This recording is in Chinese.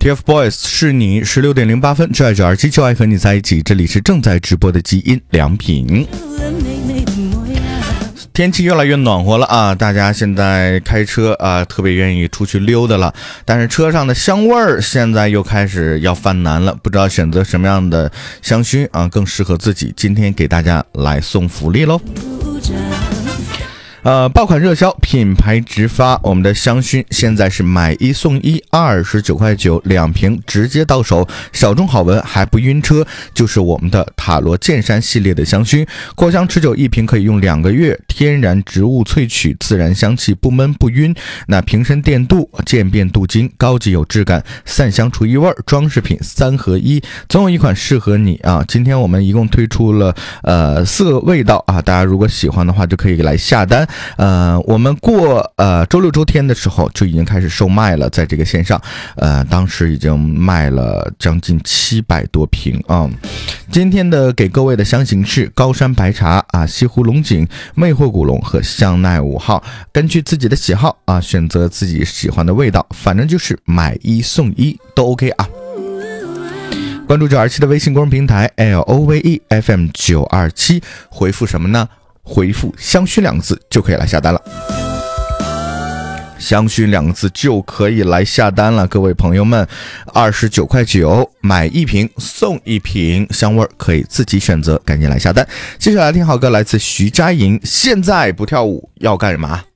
TFBOYS 是你16:08，挚爱927，就爱和你在一起。这里是正在直播的基因良品。天气越来越暖和了啊，大家现在开车啊特别愿意出去溜达了，但是车上的香味儿现在又开始要犯难了，不知道选择什么样的香薰啊更适合自己。今天给大家来送福利喽。爆款热销，品牌直发，我们的香薰现在是买1送1，29块9，2瓶直接到手，小众好闻还不晕车，就是我们的塔罗剑山系列的香薰，扩香持久，一瓶可以用2个月，天然植物萃取，自然香气，不闷不晕。那瓶身电镀，渐变镀金，高级有质感，散香除异味，装饰品3合1，总有一款适合你啊！今天我们一共推出了4个味道啊，大家如果喜欢的话就可以来下单。我们过周六周天的时候就已经开始售卖了，在这个线上，当时已经卖了将近700多瓶啊。今天的给各位的香型是高山白茶啊、西湖龙井、魅惑古龙和香奈5号，根据自己的喜好啊，选择自己喜欢的味道，反正就是买1送1都 OK 啊。关注927的微信公众平台 LOVEFM927，回复什么呢？回复香薰2个字就可以来下单了，香薰2个字就可以来下单了，各位朋友们，29块9，买1瓶送1瓶，香味可以自己选择，赶紧来下单。接下来听好歌，来自徐佳莹，现在不跳舞要干什么？